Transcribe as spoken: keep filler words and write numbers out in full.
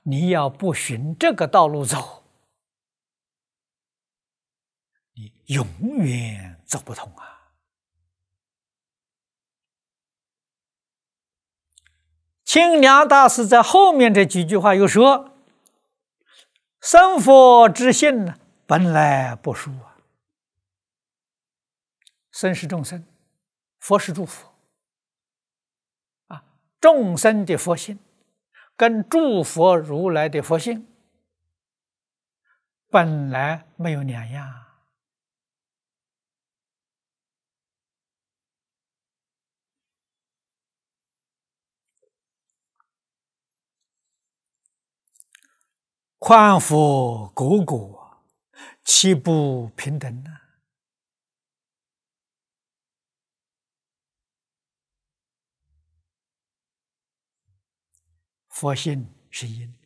你要不循这个道路走，你永远走不通啊！清凉大师在后面这几句话又说：“生佛之性呢，本来不殊啊。生是众生，佛是诸佛啊。众生的佛性跟诸佛如来的佛性本来没有两样。”宽佛果果，岂不平等呢？佛性是因，